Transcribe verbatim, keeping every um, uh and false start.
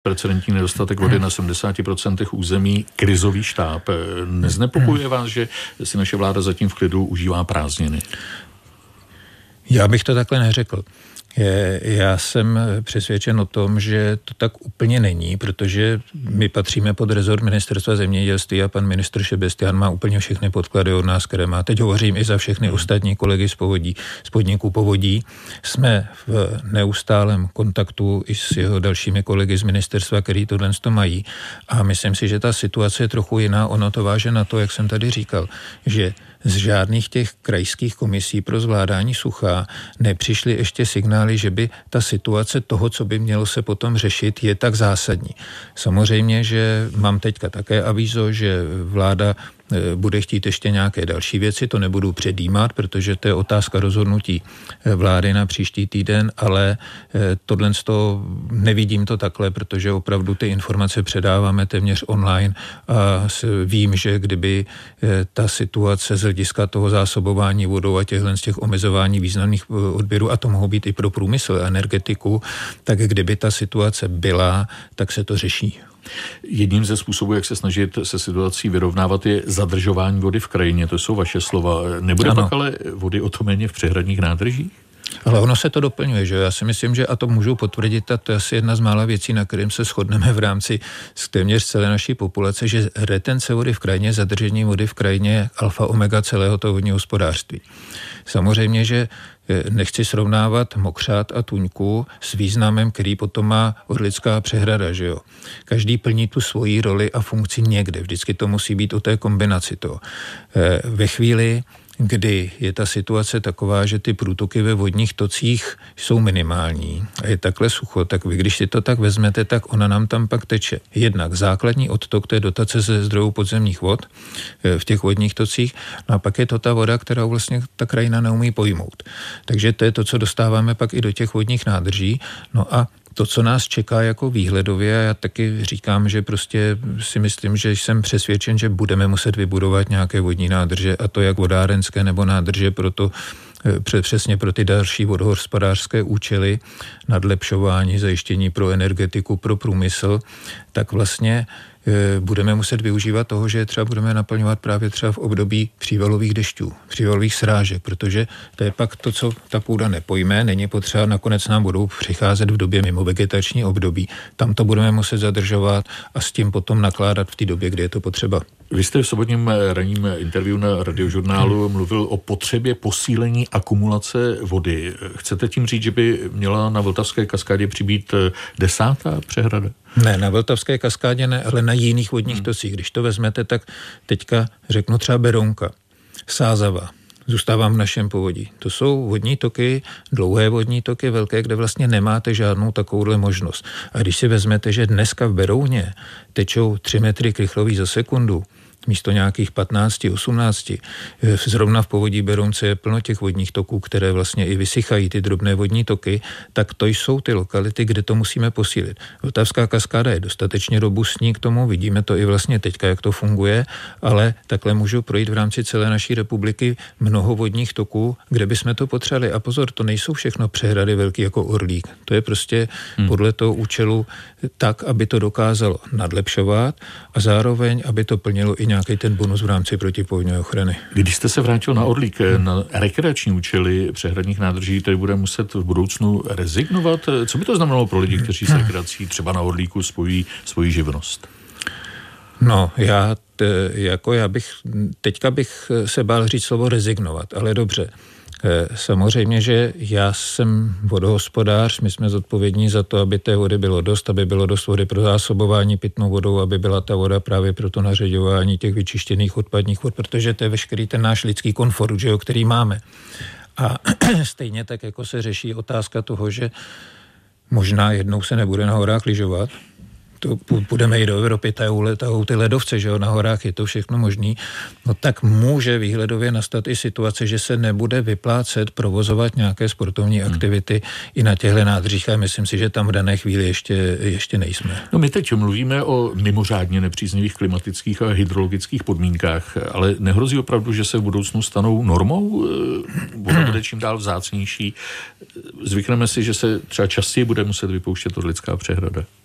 Precedentní nedostatek vody na sedmdesát procent území, krizový štáb. Neznepokojuje vás, že si naše vláda zatím v klidu užívá prázdniny? Já bych to takhle neřekl. Já jsem přesvědčen o tom, že to tak úplně není, protože my patříme pod rezort Ministerstva zemědělství a pan ministr Šebestián má úplně všechny podklady od nás, které má. Teď hovořím i za všechny hmm. ostatní kolegy z povodí, z podniků povodí. Jsme v neustálém kontaktu i s jeho dalšími kolegy z ministerstva, který to dnes to mají. A myslím si, že ta situace je trochu jiná. Ono to váže na to, jak jsem tady říkal, že z žádných těch krajských komisí pro zvládání sucha nepřišly ještě signály, že by ta situace toho, co by mělo se potom řešit, je tak zásadní. Samozřejmě, že mám teďka také avízo, že vláda bude chtít ještě nějaké další věci, to nebudu předjímat, protože to je otázka rozhodnutí vlády na příští týden, ale tohle to nevidím to takhle, protože opravdu ty informace předáváme téměř online a vím, že kdyby ta situace z hlediska toho zásobování vodou a těchhle z těch omezování významných odběrů, a to mohou být i pro průmysl a energetiku, tak kdyby ta situace byla, tak se to řeší. Jedním ze způsobů, jak se snažit se situací vyrovnávat, je zadržování vody v krajině. To jsou vaše slova. Nebude ano. pak ale vody o to méně v přehradních nádržích? Ale ono se to doplňuje, že já si myslím, že a to můžu potvrdit, a to je asi jedna z mála věcí, na kterým se shodneme v rámci téměř celé naší populace, že retence vody v krajině, zadržení vody v krajině je alfa omega celého toho vodního hospodářství. Samozřejmě, že nechci srovnávat Mokřát a Tuňku s významem, který potom má Orlická přehrada, že jo. Každý plní tu svoji roli a funkci někde. Vždycky to musí být o té kombinaci toho. Ve chvíli, kdy je ta situace taková, že ty průtoky ve vodních tocích jsou minimální a je takhle sucho, tak vy, když si to tak vezmete, tak ona nám tam pak teče. Jednak základní odtok, to je dotace ze zdrojů podzemních vod v těch vodních tocích, no a pak je to ta voda, kterou vlastně ta krajina neumí pojmout. Takže to je to, co dostáváme pak i do těch vodních nádrží. No a to, co nás čeká jako výhledově, já taky říkám, že prostě si myslím, že jsem přesvědčen, že budeme muset vybudovat nějaké vodní nádrže, a to jak vodárenské nebo nádrže pro to, přesně pro ty další vodohospodářské účely, nadlepšování, zajištění pro energetiku, pro průmysl, tak vlastně budeme muset využívat toho, že třeba budeme naplňovat právě třeba v období přívalových dešťů, přívalových srážek, protože to je pak to, co ta půda nepojme, není potřeba, nakonec nám budou přicházet v době mimo vegetační období. Tam to budeme muset zadržovat a s tím potom nakládat v té době, kdy je to potřeba. Vy jste v sobotním ranním interview na Radiožurnálu hmm. mluvil o potřebě posílení akumulace vody. Chcete tím říct, že by měla na Vltavské kaskádě přibýt desátá přehrada? Ne, na Vltavské kaskádě ne, ale na jiných vodních hmm. tocích. Když to vezmete, tak teďka řeknu třeba Berounka, Sázava, zůstávám v našem povodí. To jsou vodní toky, dlouhé vodní toky, velké, kde vlastně nemáte žádnou takovouhle možnost. A když si vezmete, že dneska v Berouně tečou tři metry krychlový za sekundu, místo nějakých patnáct osmnáct. Zrovna v povodí Berounce je plno těch vodních toků, které vlastně i vysychají, ty drobné vodní toky, tak to jsou ty lokality, kde to musíme posílit. Vltavská kaskáda je dostatečně robustní k tomu, vidíme to i vlastně teďka, jak to funguje, ale takhle můžou projít v rámci celé naší republiky mnoho vodních toků, kde bychom to potřebovali. A pozor, to nejsou všechno přehrady velký jako Orlík. To je prostě hmm. podle toho účelu tak, aby to dokázalo nadlepšovat a zároveň, aby to plnilo i nějaký ten bonus v rámci protipovodňové ochrany. Když jste se vrátil na Orlík, na rekreační účely přehradních nádrží, tady bude muset v budoucnu rezignovat. Co by to znamenalo pro lidi, kteří s rekreací třeba na Orlíku spojí svoji živnost? No, já, t, jako já bych, teďka bych se bál říct slovo rezignovat, ale dobře. Samozřejmě, že já jsem vodohospodář, my jsme zodpovědní za to, aby té vody bylo dost, aby bylo dost vody pro zásobování pitnou vodou, aby byla ta voda právě pro to nařeďování těch vyčištěných odpadních vod, protože to je veškerý ten náš lidský komfort, že jo, který máme. A stejně tak, jako se řeší otázka toho, že možná jednou se nebude na horách lyžovat, to půjdeme i do Evropy, tahou ty ledovce, že jo, na horách je to všechno možný, no tak může výhledově nastat i situace, že se nebude vyplácet provozovat nějaké sportovní aktivity hmm. i na těchto nádržích a myslím si, že tam v dané chvíli ještě, ještě nejsme. No my teď mluvíme o mimořádně nepříznivých klimatických a hydrologických podmínkách, ale nehrozí opravdu, že se v budoucnu stanou normou? Voda bude čím dál vzácnější. Zvykneme si, že se třeba častěji bude muset vypouštět Orlická přehrada.